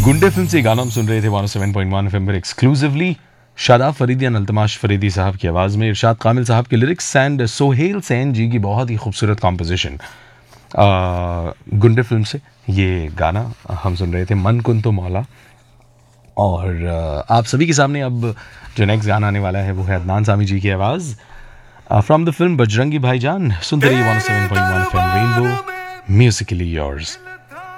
गुंडे फिल्म से गाना हम सुन रहे थे 107.1 एफएम पर एक्सक्लूसिवली शादाब फरीदी एंड अल्तमाश फरीदी साहब की आवाज़ में इरशाद कामिल साहब के लिरिक्स एंड सोहेल सैन जी की बहुत ही खूबसूरत कॉम्पोजिशन। गुंडे फिल्म से ये गाना हम सुन रहे थे मन कुन तो मौला। और आप सभी के सामने अब जो नेक्स्ट गाना आने वाला है वो है अदनान सामी जी की आवाज़ फ्रॉम द फिल्म बजरंगी भाईजान। सुनते रहिए 107.1 एफएम रेनबो म्यूजिकली योर्स।